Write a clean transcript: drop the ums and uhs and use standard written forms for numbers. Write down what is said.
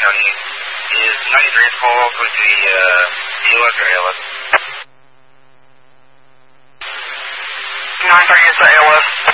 County. Is 93's call going to be EOS or ALS? 93 is the ALS.